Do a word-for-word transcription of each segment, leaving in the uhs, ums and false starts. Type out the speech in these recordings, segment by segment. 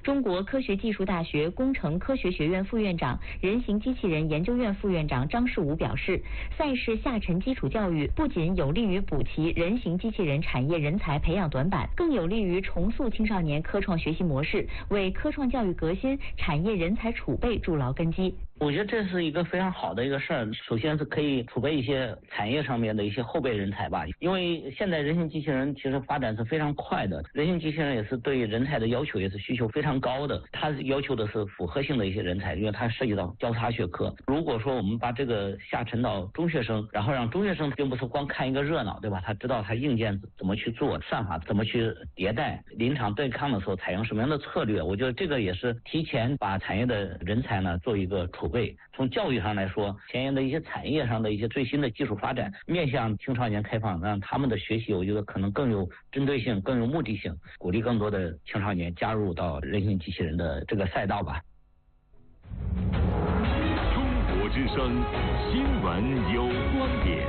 中国科学技术大学工程科学学院副院长、人形机器人研究院副院长张世武表示，赛事下沉基础教育不仅有利于补齐人形机器人产业人才培养短板，更有利于重塑青少年科创学习模式，为科创教育革新、产业人才储备筑牢根基。 我觉得这是一个非常好的一个事儿。首先是可以储备一些产业上面的一些后备人才吧，因为现在人形机器人其实发展是非常快的，人形机器人也是对人才的要求也是需求非常高的，它要求的是复合性的一些人才，因为它涉及到交叉学科。如果说我们把这个下沉到中学生，然后让中学生并不是光看一个热闹，对吧？他知道他硬件怎么去做，算法怎么去迭代，临场对抗的时候采用什么样的策略，我觉得这个也是提前把产业的人才呢做一个储备。从教育上来说，前沿的一些产业上的一些最新的技术发展，面向青少年开放，让他们的学习我觉得可能更有针对性，更有目的性，鼓励更多的青少年加入到人形机器人的这个赛道吧。 中国之声，新闻有观点。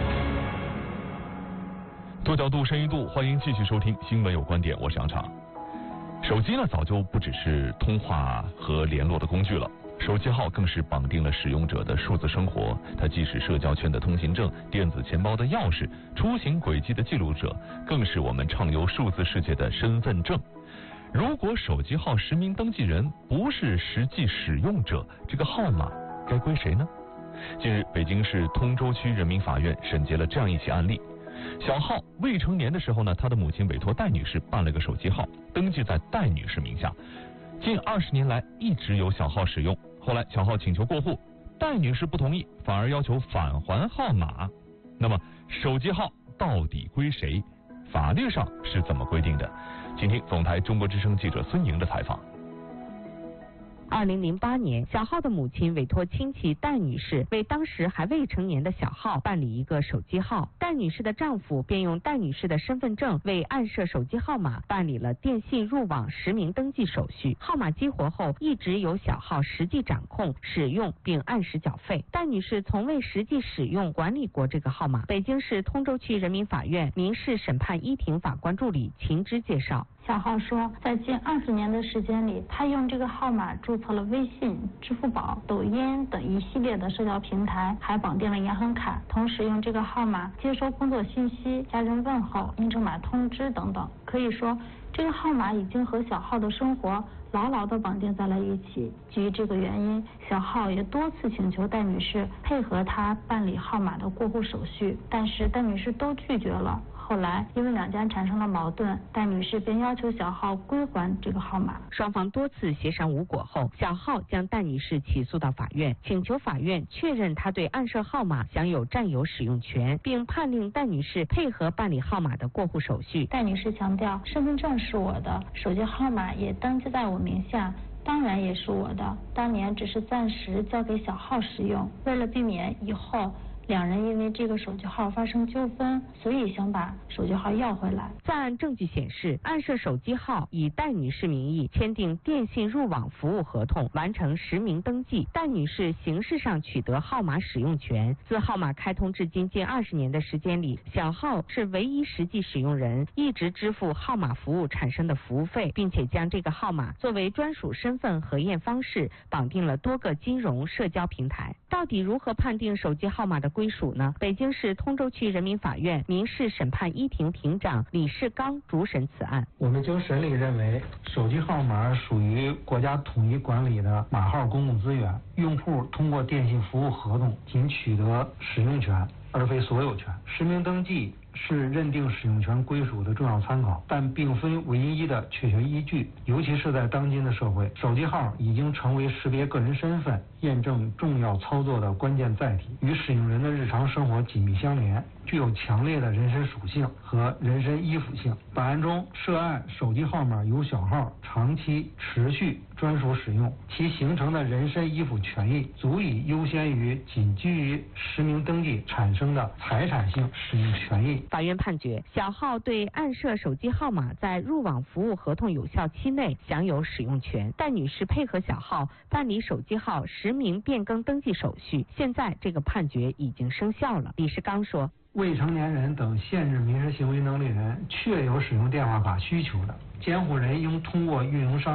多角度，深一度，欢迎继续收听新闻有观点，我是杨畅。手机呢，早就不只是通话和联络的工具了。手机号更是绑定了使用者的数字生活，它既是社交圈的通行证、电子钱包的钥匙、出行轨迹的记录者，更是我们畅游数字世界的身份证。如果手机号实名登记人不是实际使用者，这个号码该归谁呢？近日，北京市通州区人民法院审结了这样一起案例。小浩未成年的时候呢，他的母亲委托戴女士办了个手机号，登记在戴女士名下。近二十年来一直有小号使用，后来小号请求过户，戴女士不同意，反而要求返还号码。那么手机号到底归谁？法律上是怎么规定的？请听总台中国之声记者孙莹的采访。 二零零八年，小浩的母亲委托亲戚戴女士为当时还未成年的小浩办理一个手机号，戴女士的丈夫便用戴女士的身份证为暗设手机号码办理了电信入网实名登记手续。号码激活后，一直由小浩实际掌控、使用并按时缴费。戴女士从未实际使用、管理过这个号码。北京市通州区人民法院民事审判一庭法官助理秦芝介绍。 小浩说，在近二十年的时间里，他用这个号码注册了微信、支付宝、抖音等一系列的社交平台，还绑定了银行卡，同时用这个号码接收工作信息、家人问候、验证码通知等等。可以说，这个号码已经和小浩的生活牢牢地绑定在了一起。基于这个原因，小浩也多次请求戴女士配合他办理号码的过户手续，但是戴女士都拒绝了。后来因为两家产生了矛盾，戴女士便要求小浩归还这个号码。 双方多次协商无果后，小浩将戴女士起诉到法院，请求法院确认他对暗设号码享有占有使用权，并判令戴女士配合办理号码的过户手续。 戴女士强调，身份证是我的，手机号码也登记在我名下，当然也是我的，当年只是暂时交给小浩使用，为了避免以后两人因为这个手机号发生纠纷，所以想把手机号要回来。 在案证据显示，暗设手机号以戴女士名义签订电信入网服务合同，完成实名登记，戴女士形式上取得号码使用权。自号码开通至今近二十年的时间里，小浩是唯一实际使用人，一直支付号码服务产生的服务费，并且将这个号码作为专属身份核验方式绑定了多个金融社交平台。到底如何判定手机号码的归属呢？北京市通州区人民法院民事审判一庭庭长李世刚主审此案。 我们经审理认为，手机号码属于国家统一管理的码号公共资源，用户通过电信服务合同仅取得使用权，而非所有权。实名登记是认定使用权归属的重要参考，但并非唯一的确权依据。尤其是在当今的社会，手机号已经成为识别个人身份、验证重要操作的关键载体，与使用人的日常生活紧密相连，具有强烈的人身属性和人身依附性。本案中，涉案手机号码由小浩长期持续专属使用，其形成的人身依附权益足以优先于仅基于实名登记产生的财产性使用权益。 法院判决，小浩对暗设手机号码在入网服务合同有效期内享有使用权。戴女士配合小浩办理手机号实名变更登记手续，现在这个判决已经生效了。李世刚说， 未成年人等限制民事行为能力人确有使用电话卡需求的，监护人应通过运营商